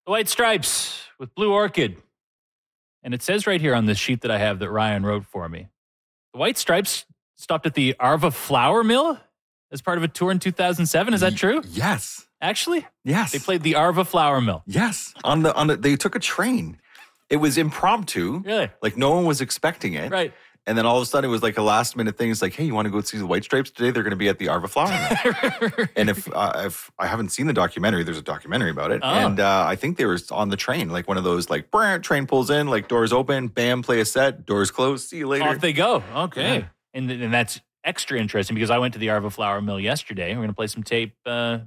The White Stripes with Blue Orchid. And it says right here on this sheet that I have that Ryan wrote for me, the White Stripes stopped at the Arva Flour Mill as part of a tour in 2007. Is that true? Yes. Actually? Yes. They played the Arva Flour Mill. Yes. They took a train. It was impromptu. Really? Like no one was expecting it. Right. And then all of a sudden it was like a last minute thing. It's like, hey, you want to go see the White Stripes today? They're going to be at the Arva Flour Mill. And if I haven't seen the documentary, there's a documentary about it. Oh. And I think they were on the train, like one of those like train pulls in, like doors open, bam, play a set, doors closed, see you later. Off they go. Okay. Yeah. And that's extra interesting because I went to the Arva Flour Mill yesterday. We're going to play some tape at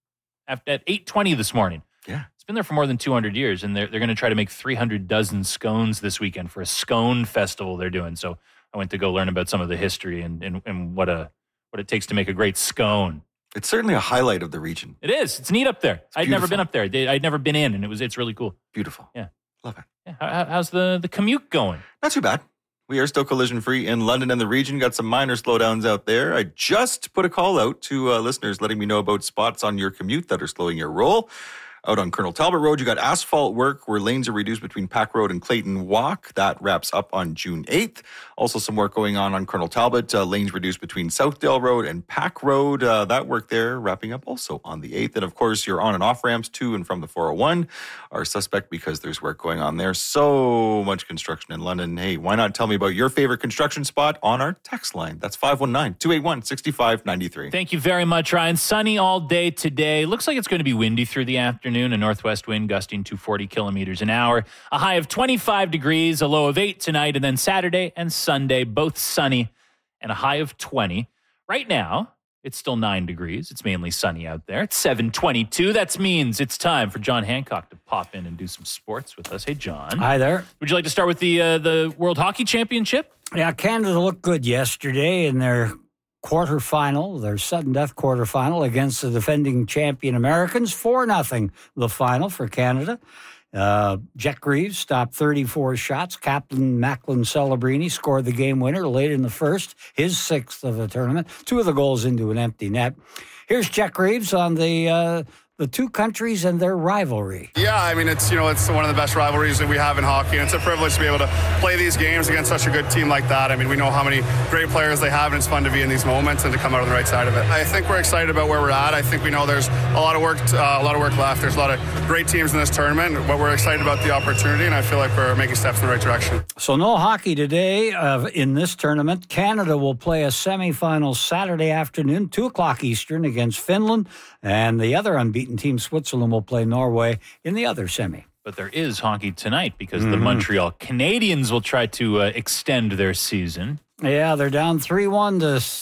8:20 this morning. Yeah. It's been there for more than 200 years, and they're going to try to make 300 dozen scones this weekend for a scone festival they're doing. So I went to go learn about some of the history and what it takes to make a great scone. It's certainly a highlight of the region. It is. It's neat up there. I'd never been up there. I'd never been in, and it's really cool. Beautiful. Yeah. Love it. Yeah. How's the commute going? Not too bad. We are still collision-free in London and the region. Got some minor slowdowns out there. I just put a call out to listeners letting me know about spots on your commute that are slowing your roll. Out on Colonel Talbot Road, you got asphalt work where lanes are reduced between Pack Road and Clayton Walk. That wraps up on June 8th. Also some work going on Colonel Talbot. Lanes reduced between Southdale Road and Pack Road. That work there wrapping up also on the 8th. And of course, your on and off ramps to and from the 401 are suspect because there's work going on there. So much construction in London. Hey, why not tell me about your favorite construction spot on our text line? That's 519-281-6593. Thank you very much, Ryan. Sunny all day today. Looks like it's going to be windy through the afternoon. A northwest wind gusting to 40 kilometers an hour. A high of 25 degrees, a low of 8 tonight, and then Saturday and Sunday, both sunny, and a high of 20. Right now, it's still 9 degrees. It's mainly sunny out there. It's 7:22. That means it's time for John Hancock to pop in and do some sports with us. Hey, John. Hi there. Would you like to start with the World Hockey Championship? Yeah, Canada looked good yesterday in their quarterfinal, their sudden death quarterfinal against the defending champion Americans. 4-0 the final for Canada. Jack Greaves stopped 34 shots. Captain Macklin Celebrini scored the game winner late in the first, his 6th of the tournament. 2 of the goals into an empty net. Here's Jack Greaves on the two countries and their rivalry. Yeah, I mean, it's one of the best rivalries that we have in hockey, and it's a privilege to be able to play these games against such a good team like that. I mean, we know how many great players they have, and it's fun to be in these moments and to come out on the right side of it. I think we're excited about where we're at. I think we know there's a lot of work left. There's a lot of great teams in this tournament, but we're excited about the opportunity, and I feel like we're making steps in the right direction. So no hockey today in this tournament. Canada will play a semifinal Saturday afternoon, 2:00 Eastern against Finland, and the other unbeaten team, Switzerland, will play Norway in the other semi. But there is hockey tonight because the Montreal Canadiens will try to extend their season. Yeah, they're down 3-1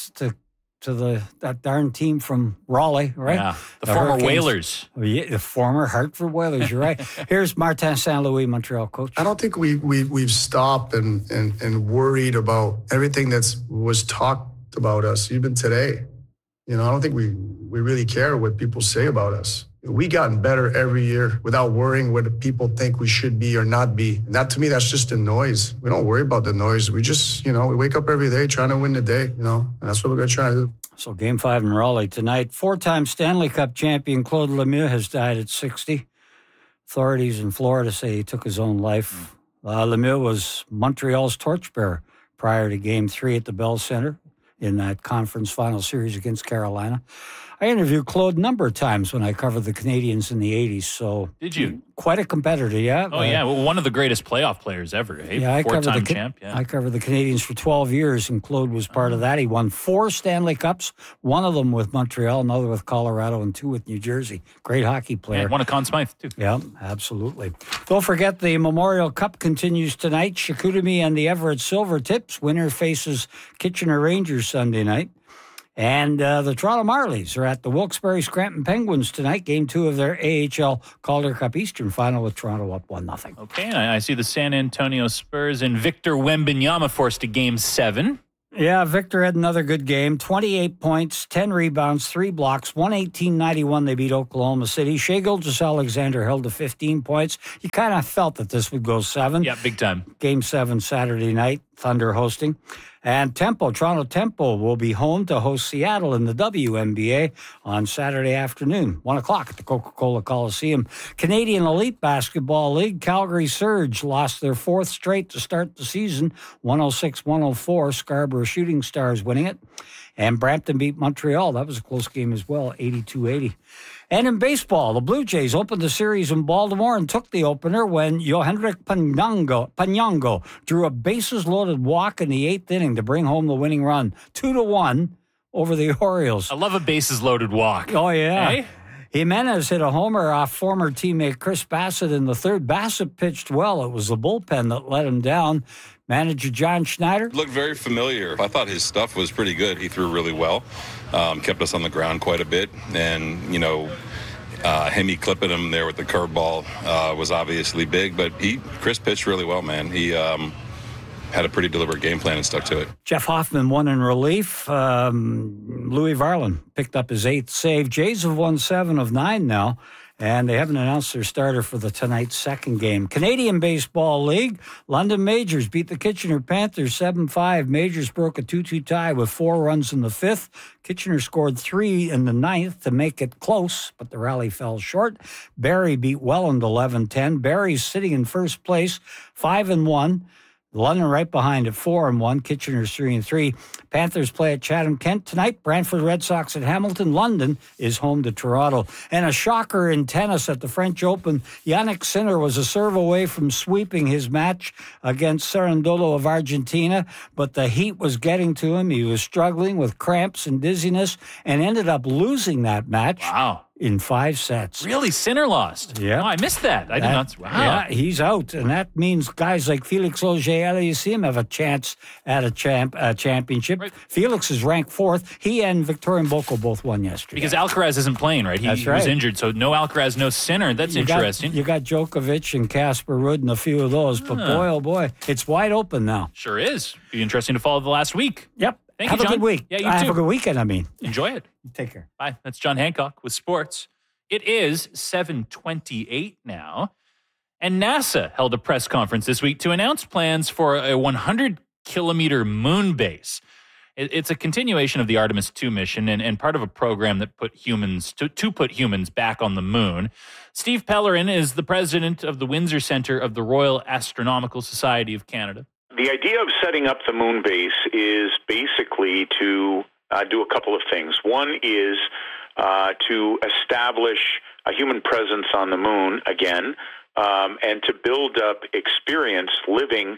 to that darn team from Raleigh, right? Yeah, the former Whalers. Yeah, the former Hartford Whalers, you're right. Here's Martin St. Louis, Montreal coach. I don't think we've stopped and worried about everything that was talked about us, even today. I don't think we really care what people say about us. We gotten better every year without worrying what people think we should be or not be. And that, to me, that's just the noise. We don't worry about the noise. We just, we wake up every day trying to win the day, and that's what we're going to try to do. So Game 5 in Raleigh tonight. 4-time Stanley Cup champion Claude Lemieux has died at 60. Authorities in Florida say he took his own life. Lemieux was Montreal's torchbearer prior to Game 3 at the Bell Center in that conference final series against Carolina. I interviewed Claude a number of times when I covered the Canadiens in the 80s. So did you? Quite a competitor, yeah. Oh, yeah. Well, one of the greatest playoff players ever. Eh? Yeah, I covered four-time champ. Yeah. I covered the Canadiens for 12 years, and Claude was part of that. He won 4 Stanley Cups, one of them with Montreal, another with Colorado, and 2 with New Jersey. Great hockey player. Yeah, won a Conn Smythe, too. Yeah, absolutely. Don't forget the Memorial Cup continues tonight. Chicoutimi and the Everett Silvertips. Winner faces Kitchener Rangers Sunday night. And the Toronto Marlies are at the Wilkes-Barre Scranton Penguins tonight. Game 2 of their AHL Calder Cup Eastern final with Toronto up 1-0. Okay, and I see the San Antonio Spurs and Victor Wembanyama forced to Game 7. Yeah, Victor had another good game. 28 points, 10 rebounds, 3 blocks. 118-91, they beat Oklahoma City. Shai Gilgeous-Alexander held to 15 points. You kind of felt that this would go 7. Yeah, big time. Game 7 Saturday night. Thunder hosting. And Toronto Tempo will be home to host Seattle in the WNBA on Saturday afternoon, 1 o'clock at the Coca-Cola Coliseum. Canadian Elite Basketball League, Calgary Surge lost their fourth straight to start the season, 106-104. Scarborough Shooting Stars winning it. And Brampton beat Montreal. That was a close game as well, 82-80. And in baseball, the Blue Jays opened the series in Baltimore and took the opener when Yohendrick Panyango drew a bases-loaded walk in the eighth inning to bring home the winning run, 2-1 over the Orioles. I love a bases-loaded walk. Oh, yeah. Hey? Jimenez hit a homer off former teammate Chris Bassett in the third. Bassett pitched well. It was the bullpen that let him down. Manager John Schneider looked very familiar. I thought his stuff was pretty good. He threw really well, kept us on the ground quite a bit, and him clipping him there with the curveball was obviously big. But Chris pitched really well, man. He had a pretty deliberate game plan and stuck to it. Jeff Hoffman won in relief. Louis Varland picked up his eighth save. Jays have won 7 of 9 now, and they haven't announced their starter for tonight's second game. Canadian Baseball League, London Majors beat the Kitchener Panthers 7-5. Majors broke a 2-2 tie with 4 runs in the fifth. Kitchener scored 3 in the ninth to make it close, but the rally fell short. Barrie beat Welland 11-10. Barrie's sitting in first place, 5-1. London right behind at 4-1. Kitchener's 3-3. Panthers play at Chatham-Kent tonight. Brantford Red Sox at Hamilton. London is home to Toronto. And a shocker in tennis at the French Open. Yannick Sinner was a serve away from sweeping his match against Cerundolo of Argentina, but the heat was getting to him. He was struggling with cramps and dizziness and ended up losing that match. Wow. In 5 sets. Really? Sinner lost? Yeah. Oh, I missed that. I did not. Wow. Yeah, he's out. And that means guys like Felix Auger-Aliassime have a chance at a championship. Right. Felix is ranked 4th. He and Victorian Boko both won yesterday. Because Alcaraz isn't playing, right? He was injured. So no Alcaraz, no Sinner. That's interesting. You got Djokovic and Casper Ruud and a few of those. But boy, oh boy, it's wide open now. Sure is. Be interesting to follow the last week. Yep. Thank you, John. Have a good week. Yeah, you too. Have a good weekend, Enjoy it. Take care. Bye. That's John Hancock with sports. It is 7:28 now, and NASA held a press conference this week to announce plans for a 100-kilometer moon base. It's a continuation of the Artemis II mission and part of a program that put humans back on the moon. Steve Pellerin is the president of the Windsor Centre of the Royal Astronomical Society of Canada. The idea of setting up the moon base is basically to do a couple of things. One is to establish a human presence on the moon again, and to build up experience living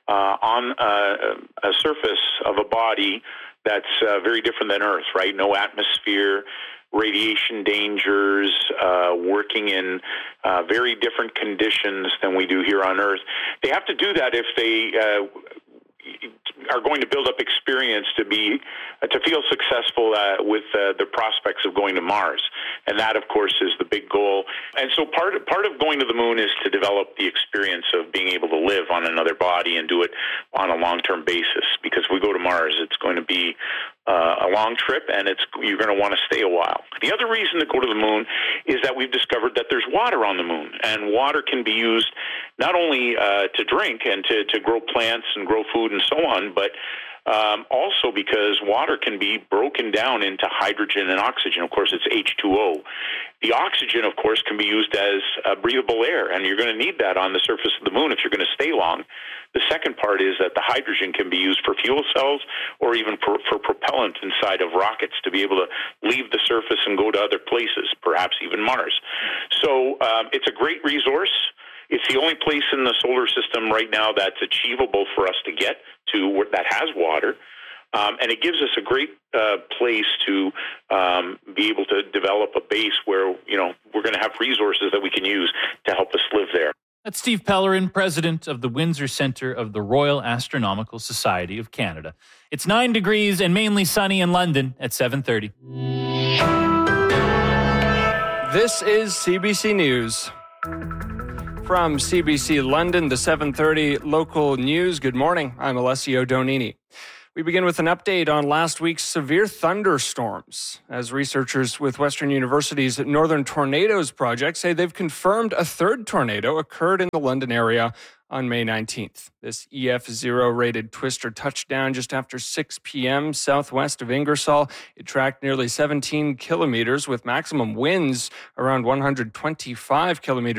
on a surface of a body that's very different than Earth, right? No atmosphere, radiation dangers, working in very different conditions than we do here on Earth. They have to do that if they are going to build up experience to feel successful with the prospects of going to Mars, and that, of course, is the big goal. And so part of going to the moon is to develop the experience of being able to live on another body and do it on a long-term basis. Because if we go to Mars, it's going to be a long trip, and you're going to want to stay a while. The other reason to go to the moon is that we've discovered that there's water on the moon, and water can be used not only to drink and to grow plants and grow food and so on, but also because water can be broken down into hydrogen and oxygen. Of course, it's H2O. The oxygen, of course, can be used as breathable air, and you're going to need that on the surface of the moon if you're going to stay long. The second part is that the hydrogen can be used for fuel cells or even for propellant inside of rockets to be able to leave the surface and go to other places, perhaps even Mars. So it's a great resource. It's the only place in the solar system right now that's achievable for us to get to that has water. And it gives us a great place to be able to develop a base where, we're going to have resources that we can use to help us live there. That's Steve Pellerin, president of the Windsor Centre of the Royal Astronomical Society of Canada. It's 9 degrees and mainly sunny in London at 7:30. This is CBC News. From CBC London, the 7:30 local news. Good morning. I'm Alessio Donini. We begin with an update on last week's severe thunderstorms, as researchers with Western University's Northern Tornadoes Project say they've confirmed a third tornado occurred in the London area on May 19th. This EF0 rated twister touched down just after 6 p.m. southwest of Ingersoll. It tracked nearly 17 kilometers with maximum winds around 125 kilometers